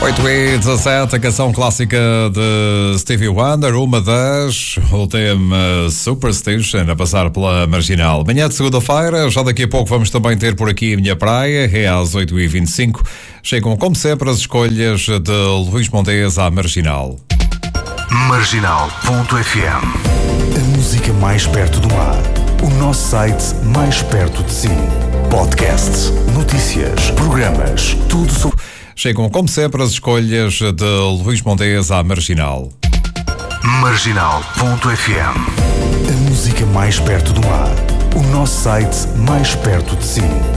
8h17, a canção clássica de Stevie Wonder, uma das, o tema Superstition, a passar pela Marginal. Manhã de segunda-feira, já daqui a pouco vamos também ter por aqui a Minha Praia, é às 8h25. Chegam, como sempre, as escolhas de Luís Montes à Marginal. Marginal.fm. A música mais perto do mar. O nosso site mais perto de si. Podcasts, notícias, programas, tudo sobre... Chegam, como sempre, as escolhas de Luís Montes à Marginal. Marginal.fm. A música mais perto do mar. O nosso site mais perto de si.